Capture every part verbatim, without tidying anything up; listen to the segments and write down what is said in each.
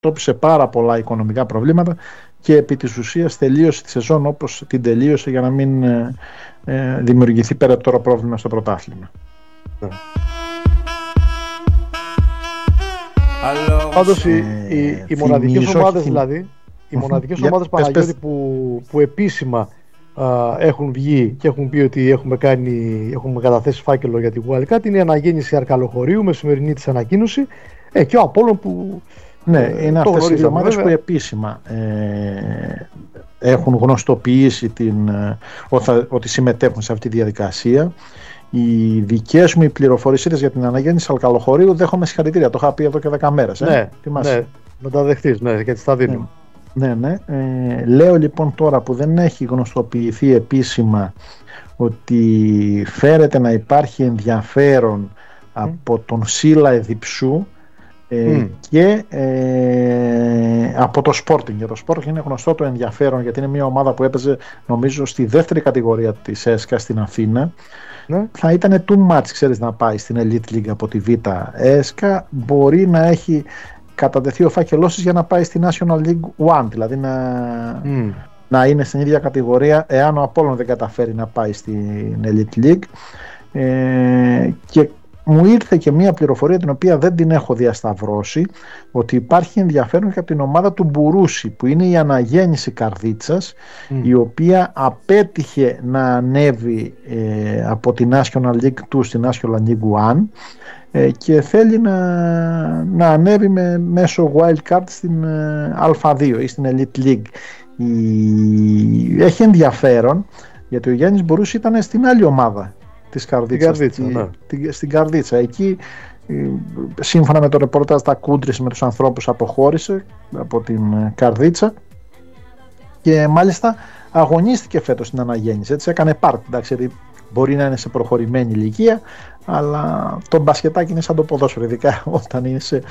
αντιμετώπισε πάρα πολλά οικονομικά προβλήματα και επί της ουσίας τελείωσε τη σεζόν όπως την τελείωσε για να μην ε, ε, δημιουργηθεί περαιτέρω πρόβλημα στο πρωτάθλημα. Ναι. Πάντως οι, ε, οι, οι μοναδικές ομάδες δηλαδή, οι μοναδικές mm-hmm. ομάδες Παναγιώτη που, που επίσημα α, έχουν βγει και έχουν πει ότι έχουμε, κάνει, έχουμε καταθέσει φάκελο για την Wildcard είναι η Αναγέννηση Αρκαλοχωρίου με σημερινή της ανακοίνωση ε, και ο Απόλλων που ναι, είναι αυτές οι ομάδες που επίσημα ε, έχουν γνωστοποιήσει την, ε, ότι συμμετέχουν σε αυτή τη διαδικασία. Οι δικές μου οι πληροφορίες για την αναγέννηση Αρκαλοχωρίου δέχομαι συγχαρητήρια. Το είχα πει εδώ και δέκα μέρες. Ε. Ναι, ναι, να τα δεχτείς, ναι, γιατί στα δίνω. Ναι, ναι. Ε, λέω λοιπόν τώρα που δεν έχει γνωστοποιηθεί επίσημα ότι φέρεται να υπάρχει ενδιαφέρον mm. από τον Σύλλα Εδιψού ε, mm. και ε, από το Sporting. Για το Sporting είναι γνωστό το ενδιαφέρον γιατί είναι μια ομάδα που έπαιζε νομίζω στη δεύτερη κατηγορία της ΕΣΚΑ στην Αθήνα. Ναι. Θα ήταν too much, ξέρεις, να πάει στην Elite League από τη Β' ΕΣΚΑ. Μπορεί να έχει κατατεθεί ο φάκελός της για να πάει στη National League ένα, δηλαδή να, mm. να είναι στην ίδια κατηγορία εάν ο Απόλλων δεν καταφέρει να πάει στην Elite League. Ε, και μου ήρθε και μια πληροφορία την οποία δεν την έχω διασταυρώσει, ότι υπάρχει ενδιαφέρον και από την ομάδα του Μπουρούση που είναι η Αναγέννηση Καρδίτσας mm. η οποία απέτυχε να ανέβει ε, από τη National League δύο στη National League ένα ε, και θέλει να, να ανέβει με, μέσω Wildcard στην ε, Α2 ή στην Elite League. Η... Έχει ενδιαφέρον γιατί ο Γιάννης Μπουρούση ήταν στην άλλη ομάδα της Καρδίτσας, Καρδίτσα, στη, ναι. στην Καρδίτσα. Εκεί σύμφωνα με το ρεπορτάζ τα κούντρισε με τους ανθρώπους, αποχώρησε από την Καρδίτσα και μάλιστα αγωνίστηκε φέτος στην αναγέννηση, έτσι έκανε πάρτι, εντάξει, δηλαδή μπορεί να είναι σε προχωρημένη ηλικία αλλά το μπασκετάκι είναι σαν το ποδόσφαιρο, ειδικά όταν είναι σε,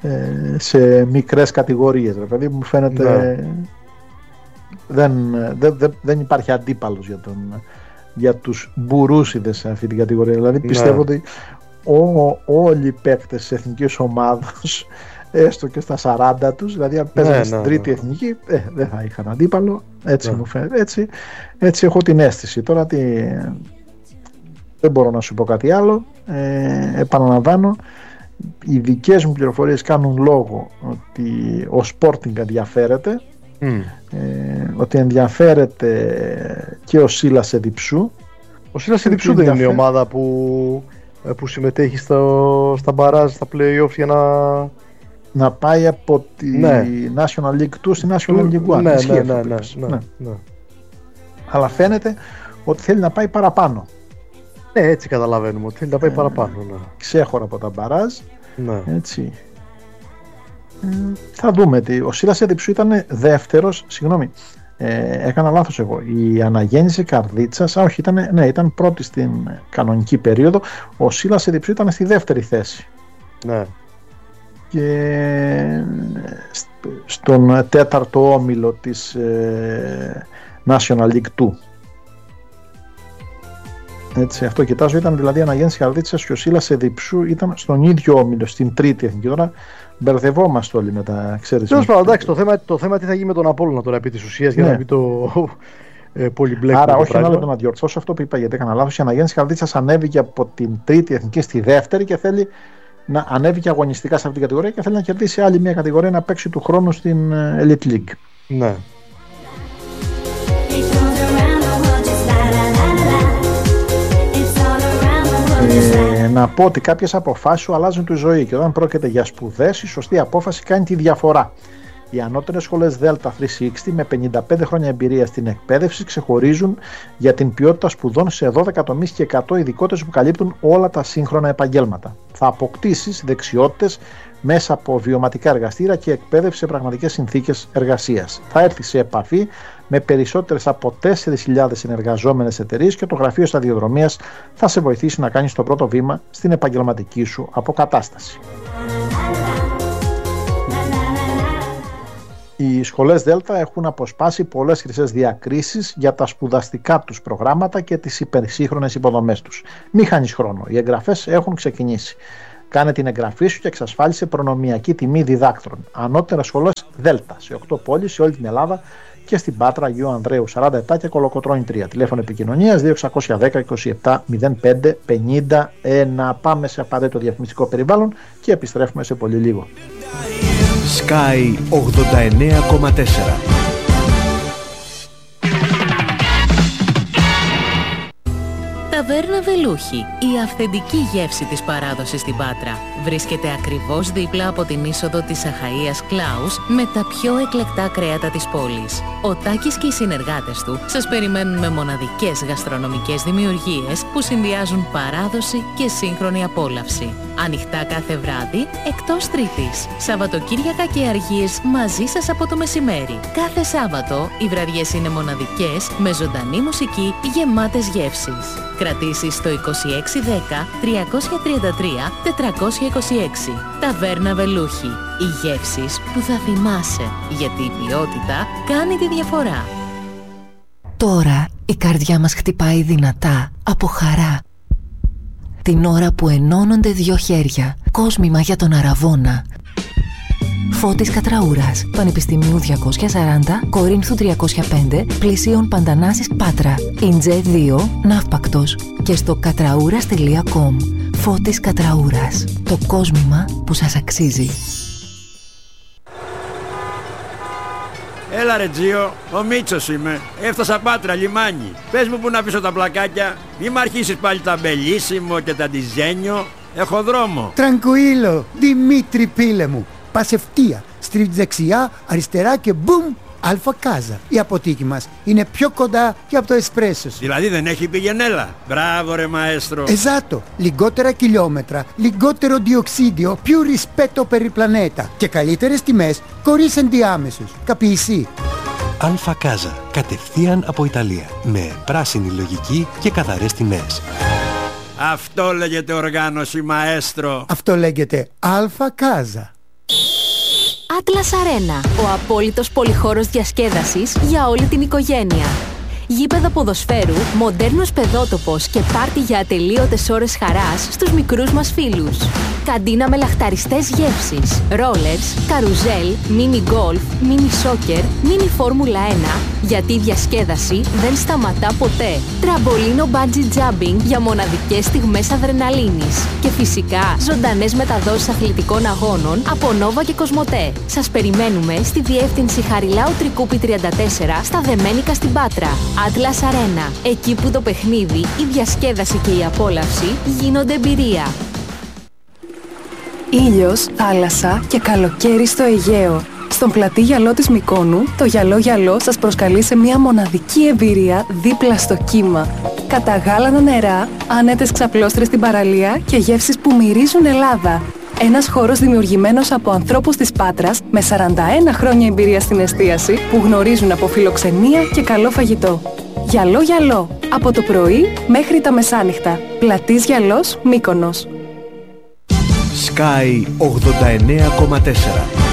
σε μικρές κατηγορίες, δηλαδή μου φαίνεται ναι. δεν, δεν, δεν, δεν υπάρχει αντίπαλος για τον για τους μπουρούσιδες σε αυτή την κατηγορία. Δηλαδή πιστεύω ναι. ότι ό, όλοι οι παίκτες της εθνικής ομάδας έστω και στα σαράντα τους, δηλαδή αν παίζανε ναι, στην ναι, τρίτη ναι. εθνική ε, δεν θα είχαν αντίπαλο, έτσι ναι. μου φαίνεται, έτσι, έτσι έχω την αίσθηση. Τώρα τι, δεν μπορώ να σου πω κάτι άλλο, ε, επαναλαμβάνω, οι δικές μου πληροφορίες κάνουν λόγο ότι ο Sporting ενδιαφέρεται Mm. Ε, ότι ενδιαφέρεται και ο Σύλλας Εδιψού. Ο Σύλλας Εδιψού δεν είναι η ομάδα που, που συμμετέχει στο, στα μπαράζ, στα play-offs για να... να πάει από τη ναι. National League δύο στη National League ένα. Ναι, ναι, ναι, ναι, ναι, ναι. ναι. Αλλά φαίνεται ότι θέλει να πάει παραπάνω. Ναι, έτσι καταλαβαίνουμε ότι θέλει να πάει ε, παραπάνω. Ναι. Ξέχωρα από τα μπαράζ. Ναι. Έτσι. Θα δούμε τι. Ο Σύλλας Εδιψού ήταν δεύτερος, συγγνώμη, ε, έκανα λάθος εγώ. Η Αναγέννηση Καρδίτσας, α, όχι, ήταν, ναι, ήταν πρώτη στην κανονική περίοδο. Ο Σύλλας Εδιψού ήταν στη δεύτερη θέση. Ναι. Και στον τέταρτο όμιλο της ε, National League δύο. Έτσι, αυτό κοιτάζω, ήταν δηλαδή η Αναγέννηση Καρδίτσας και ο Σύλλας Εδιψού ήταν στον ίδιο όμιλο, στην τρίτη εθνική. Τώρα μπερδευόμαστε όλοι με τα, ξέρεις. Τέλος πάντων, εντάξει, το θέμα, το θέμα τι θα γίνει με τον Απόλλωνα τώρα επί της ουσίας, για ναι. να μην το ε, πολυμπλέκουμε. Άρα, όχι να λέω να διορθώσω αυτό που είπα, γιατί έκανα λάθος. Η Αναγέννηση Καρδίτσας ανέβηκε από την τρίτη εθνική στη δεύτερη και θέλει να ανέβηκε αγωνιστικά σε αυτή την κατηγορία και θέλει να κερδίσει άλλη μια κατηγορία να παίξει του χρόνου στην Elite League. Ναι. Ε, να πω ότι κάποιες αποφάσεις σου αλλάζουν τη ζωή και όταν πρόκειται για σπουδές η σωστή απόφαση κάνει τη διαφορά. Οι ανώτερες σχολές Delta τριακόσια εξήντα με πενήντα πέντε χρόνια εμπειρία στην εκπαίδευση ξεχωρίζουν για την ποιότητα σπουδών σε δώδεκα τομείς και εκατό ειδικότητες που καλύπτουν όλα τα σύγχρονα επαγγέλματα. Θα αποκτήσεις δεξιότητες μέσα από βιωματικά εργαστήρια και εκπαίδευση σε πραγματικές συνθήκες εργασίας. Θα έρθεις σε επαφή με περισσότερες από τέσσερις χιλιάδες συνεργαζόμενες εταιρείες και το γραφείο σταδιοδρομίας θα σε βοηθήσει να κάνεις το πρώτο βήμα στην επαγγελματική σου αποκατάσταση. Οι σχολές Δέλτα έχουν αποσπάσει πολλές χρυσές διακρίσεις για τα σπουδαστικά τους προγράμματα και τις υπερσύγχρονες υποδομές τους. Μη χάνεις χρόνο, οι εγγραφές έχουν ξεκινήσει. Κάνε την εγγραφή σου και εξασφάλισε προνομιακή τιμή διδάκτρων. Ανώτερες σχολές Δέλτα σε οκτώ πόλεις σε όλη την Ελλάδα και στην Πάτρα Αγίου Ανδρέου σαράντα επτά και Κολοκοτρώνη τρία. Τηλέφωνο επικοινωνίας δύο εξακόσια δέκα είκοσι επτά μηδέν πέντε πενήντα ένα. Πάμε σε απαραίτητο διαφημιστικό περιβάλλον και επιστρέφουμε σε πολύ λίγο. Sky ογδόντα εννέα κόμμα τέσσερα. Ταβέρνα Βελούχη, η αυθεντική γεύση της παράδοσης στην Πάτρα. Βρίσκεται ακριβώς δίπλα από την είσοδο της Αχαΐας Κλάους με τα πιο εκλεκτά κρέατα της πόλης. Ο Τάκης και οι συνεργάτες του σας περιμένουν με μοναδικές γαστρονομικές δημιουργίες που συνδυάζουν παράδοση και σύγχρονη απόλαυση. Ανοιχτά κάθε βράδυ, εκτός Τρίτης. Σαββατοκύριακα και αργίες μαζί σας από το μεσημέρι. Κάθε Σάββατο οι βραδιές είναι μοναδικές με ζωντανή μουσική γεμάτες γεύσεις. Κρατήσεις στο είκοσι έξι δέκα τριακόσια τριάντα τρία τετρακόσια είκοσι έξι. Ταβέρνα Βελούχη. Οι γεύσεις που θα θυμάσαι, γιατί η ποιότητα κάνει τη διαφορά. Τώρα η καρδιά μας χτυπάει δυνατά από χαρά. Την ώρα που ενώνονται δύο χέρια, κόσμημα για τον Αραβώνα. Φώτης Κατραούρας, Πανεπιστημίου διακόσια σαράντα, Κορίνθου τριακόσια πέντε, Πλησίων Παντανάσης Πάτρα, Ιντζέ δύο, Ναύπακτος και στο κατραούρας τελεία κομ. Φώτης Κατραούρας, το κόσμημα που σας αξίζει. Έλα ρε Τζίο, ο Μίτσος είμαι. Έφτασα Πάτρα, λιμάνι. Πες μου που να αφήσω τα πλακάκια. Μη μ' αρχίσεις πάλι τα μπελίσιμο και τα ντιζένιο. Έχω δρόμο. Τραγκουίλο, Δημήτρη πίλε μου. Πας ευθεία, στρίβεις δεξιά, αριστερά και μπουμ, Αλφα Κάζα. Η αποθήκη μας είναι πιο κοντά και από το εσπρέσο σου. Δηλαδή δεν έχει πηγενέλα. Μπράβο ρε μαέστρο. Εζάτο, λιγότερα χιλιόμετρα, λιγότερο διοξίδιο, più rispetto per il pianeta και καλύτερες τιμές χωρίς ενδιάμεσους. Καπιεισί. Αλφα Κάζα, κατευθείαν από Ιταλία, με πράσινη λογική και καθαρές τιμές. Αυτό λέγεται οργάνωση μαέστρο. Αυτό λέγεται Αλφα Κάζα. Atlas Arena, ο απόλυτος πολυχώρος διασκέδασης για όλη την οικογένεια. Γήπεδο ποδοσφαίρου, μοντέρνος παιδότοπος και πάρτι για ατελείωτες ώρες χαράς στους μικρούς μας φίλους. Καντίνα με λαχταριστές γεύσεις, ρόλερς, καρουζέλ, μίνι γκολφ, μίνι σόκερ, μίνι φόρμουλα ένα, γιατί η διασκέδαση δεν σταματά ποτέ. Τραμπολίνο bungee jumping για μοναδικές στιγμές αδρεναλίνης. Και φυσικά ζωντανές μεταδόσεις αθλητικών αγώνων από Νόβα και Κοσμοτέ. Σας περιμένουμε στη διεύθυνση Χαριλάου Τρικούπη τριάντα τέσσερα στα Δεμένικα στην Πάτρα. Atlas Arena, εκεί που το παιχνίδι, η διασκέδαση και η απόλαυση γίνονται εμπειρία. Ήλιος, θάλασσα και καλοκαίρι στο Αιγαίο. Στον πλατή γυαλό της Μυκόνου, το γυαλό γυαλό σας προσκαλεί σε μια μοναδική εμπειρία δίπλα στο κύμα. Καταγάλανα νερά, άνετες ξαπλώστρες στην παραλία και γεύσεις που μυρίζουν Ελλάδα. Ένας χώρος δημιουργημένος από ανθρώπους της Πάτρας με σαράντα ένα χρόνια εμπειρία στην εστίαση που γνωρίζουν από φιλοξενία και καλό φαγητό. Γυαλό γυαλό, από το πρωί μέχρι τα μεσάνυχτα. Πλατής Γυαλός, Μύκονος. Sky ογδόντα εννέα κόμμα τέσσερα.